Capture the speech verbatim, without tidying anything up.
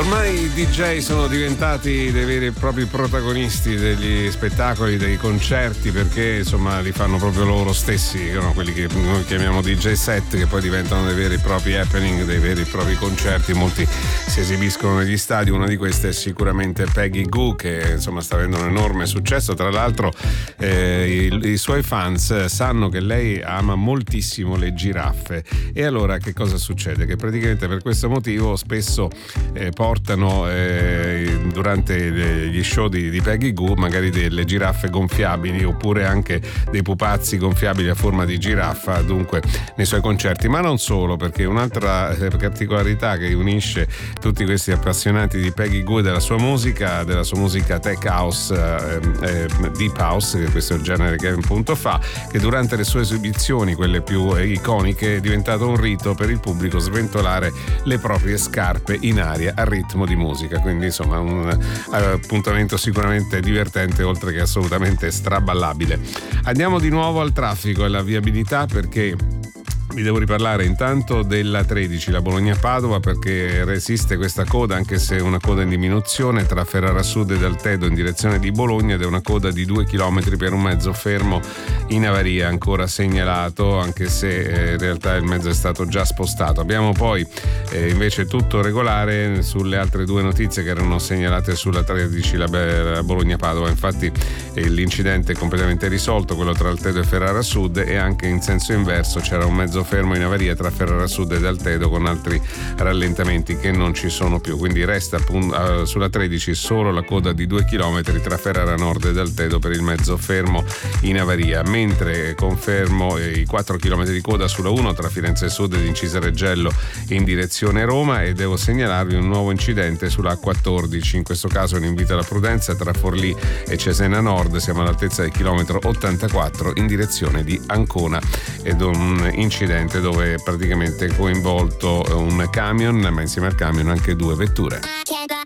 Ormai i D J sono diventati dei veri e propri protagonisti degli spettacoli, dei concerti, perché insomma li fanno proprio loro stessi, no? Quelli che noi chiamiamo D J set, che poi diventano dei veri e propri happening, dei veri e propri concerti. Molti si esibiscono negli stadi. Una di queste è sicuramente Peggy Gou, che insomma sta avendo un enorme successo. Tra l'altro eh, i, i suoi fans sanno che lei ama moltissimo le giraffe, e allora che cosa succede? Che praticamente per questo motivo spesso eh, portano eh, durante gli show di, di Peggy Gou magari delle giraffe gonfiabili, oppure anche dei pupazzi gonfiabili a forma di giraffa, dunque nei suoi concerti. Ma non solo, perché un'altra eh, particolarità che unisce tutti questi appassionati di Peggy Gou e della sua musica, della sua musica tech house, eh, eh, deep house, che questo è il genere che appunto fa, che durante le sue esibizioni, quelle più eh, iconiche, è diventato un rito per il pubblico sventolare le proprie scarpe in aria al ritmo di musica. Quindi insomma un uh, appuntamento sicuramente divertente, oltre che assolutamente straballabile. Andiamo di nuovo al traffico e alla viabilità, perché vi devo riparlare intanto della tredici, la Bologna-Padova, perché resiste questa coda, anche se è una coda in diminuzione, tra Ferrara Sud ed Altedo in direzione di Bologna, ed è una coda di due chilometri per un mezzo fermo in avaria ancora segnalato, anche se eh, in realtà il mezzo è stato già spostato. Abbiamo poi eh, invece tutto regolare sulle altre due notizie che erano segnalate sulla tredici, la, la Bologna-Padova. Infatti eh, l'incidente è completamente risolto, quello tra Altedo e Ferrara Sud, e anche in senso inverso c'era un mezzo fermo in avaria tra Ferrara Sud ed Altedo, con altri rallentamenti che non ci sono più. Quindi resta appunto, sulla tredici solo la coda di due chilometri tra Ferrara Nord ed Altedo per il mezzo fermo in avaria, mentre confermo i quattro chilometri di coda sulla uno tra Firenze Sud ed Incisa Reggello in direzione Roma, e devo segnalarvi un nuovo incidente sulla A quattordici, in questo caso un invito alla prudenza tra Forlì e Cesena Nord, siamo all'altezza del chilometro ottantaquattro in direzione di Ancona, ed un incidente dove praticamente è coinvolto un camion, ma insieme al camion anche due vetture.